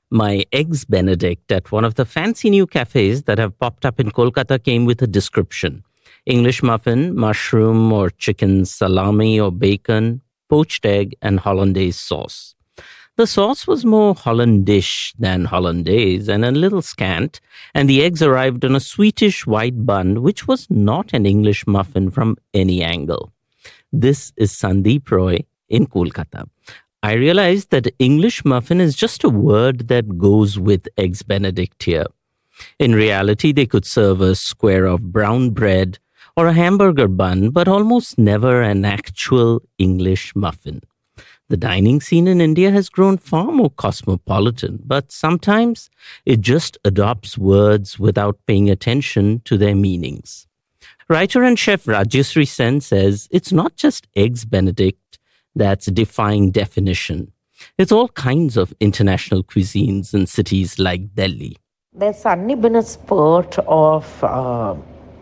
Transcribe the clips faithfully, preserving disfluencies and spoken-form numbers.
My eggs Benedict at one of the fancy new cafes that have popped up in Kolkata came with a description. English muffin, mushroom or chicken, salami or bacon, poached egg, and hollandaise sauce. The sauce was more Hollandish than hollandaise and a little scant, and the eggs arrived on a sweetish white bun, which was not an English muffin from any angle. This is Sandeep Roy in Kolkata. I realized that English muffin is just a word that goes with eggs Benedict here. In reality, they could serve a square of brown bread or a hamburger bun, but almost never an actual English muffin. The dining scene in India has grown far more cosmopolitan, but sometimes it just adopts words without paying attention to their meanings. Writer and chef Rajyasree Sen says it's not just eggs Benedict that's defying definition. It's all kinds of international cuisines in cities like Delhi. There's suddenly been a spurt of uh,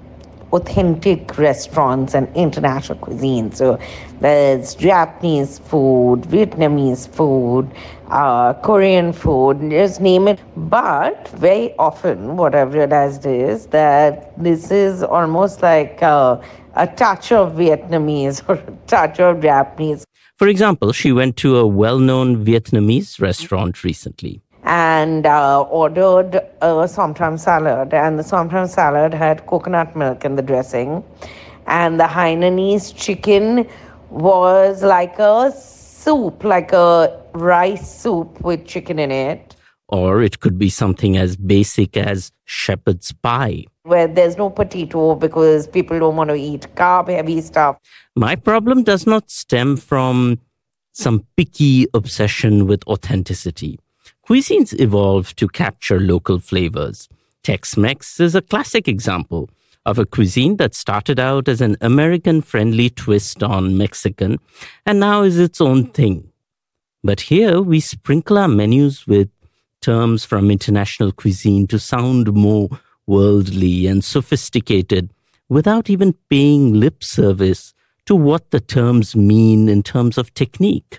authentic restaurants and international cuisine. So there's Japanese food, Vietnamese food, uh, Korean food, just name it. But very often what I've realized is that this is almost like uh, a touch of Vietnamese or a touch of Japanese. For example, she went to a well-known Vietnamese restaurant recently. And uh, ordered a somtam salad. And the somtam salad had coconut milk in the dressing. And the Hainanese chicken was like a soup, like a rice soup with chicken in it. Or it could be something as basic as shepherd's pie, where there's no potato because people don't want to eat carb-heavy stuff. My problem does not stem from some picky obsession with authenticity. Cuisines evolve to capture local flavors. Tex-Mex is a classic example of a cuisine that started out as an American-friendly twist on Mexican and now is its own thing. But here we sprinkle our menus with terms from international cuisine to sound more worldly and sophisticated without even paying lip service to what the terms mean in terms of technique.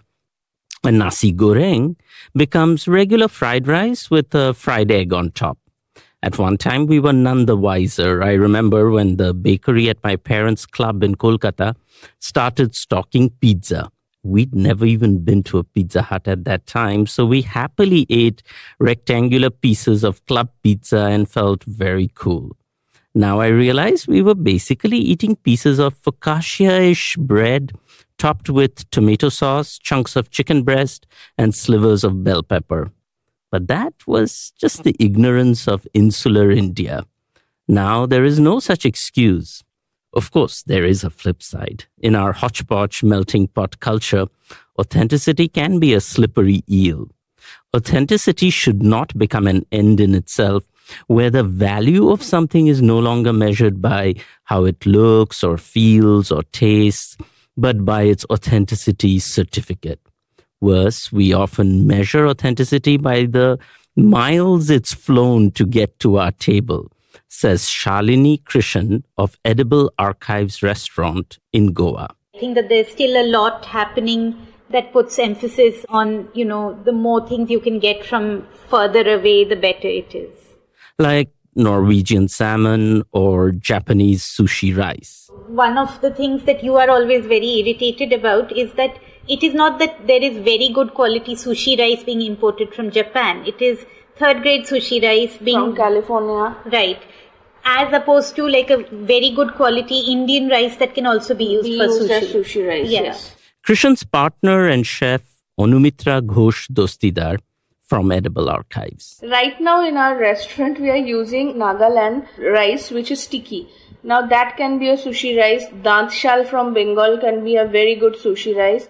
A nasi goreng becomes regular fried rice with a fried egg on top. At one time, we were none the wiser. I remember when the bakery at my parents' club in Kolkata started stocking pizza. We'd never even been to a Pizza Hut at that time, so we happily ate rectangular pieces of club pizza and felt very cool. Now I realize we were basically eating pieces of focaccia-ish bread topped with tomato sauce, chunks of chicken breast, and slivers of bell pepper. But that was just the ignorance of insular India. Now there is no such excuse. Of course, there is a flip side. In our hodgepodge melting pot culture, authenticity can be a slippery eel. Authenticity should not become an end in itself, where the value of something is no longer measured by how it looks or feels or tastes, but by its authenticity certificate. Worse, we often measure authenticity by the miles it's flown to get to our table, says Shalini Krishan of Edible Archives Restaurant in Goa. I think that there's still a lot happening that puts emphasis on, you know, the more things you can get from further away, the better it is. Like Norwegian salmon or Japanese sushi rice. One of the things that you are always very irritated about is that it is not that there is very good quality sushi rice being imported from Japan. It is third grade sushi rice being... From California. Right. As opposed to like a very good quality Indian rice that can also be used be for used sushi. As sushi rice, yeah. yes. Krishan's partner and chef Anumitra Ghosh Dostidar from Edible Archives. Right now in our restaurant, we are using Nagaland rice, which is sticky. Now that can be a sushi rice. Dantshal from Bengal can be a very good sushi rice.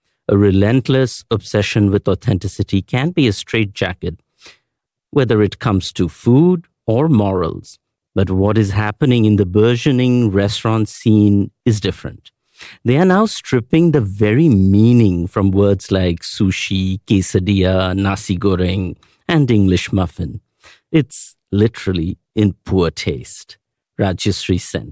A relentless obsession with authenticity can be a straitjacket, whether it comes to food or morals. But what is happening in the burgeoning restaurant scene is different. They are now stripping the very meaning from words like sushi, quesadilla, nasi goreng, and English muffin. It's literally in poor taste. Rajyasree Sen.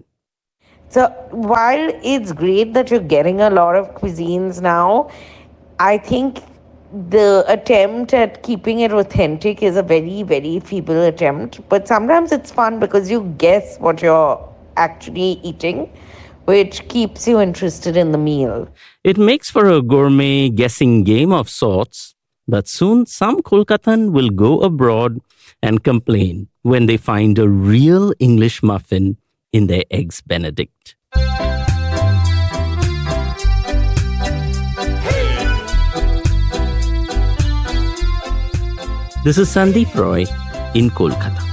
So while it's great that you're getting a lot of cuisines now, I think the attempt at keeping it authentic is a very, very feeble attempt. But sometimes it's fun because you guess what you're actually eating, which keeps you interested in the meal. It makes for a gourmet guessing game of sorts, but soon some Kolkatan will go abroad and complain when they find a real English muffin in their Eggs Benedict. This is Sandeep Roy in Kolkata.